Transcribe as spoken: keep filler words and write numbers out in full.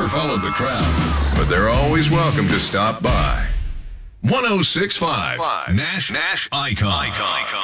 follow the crowd, but they're always welcome to stop by. one oh six point five Nash Nash Icon. Icon.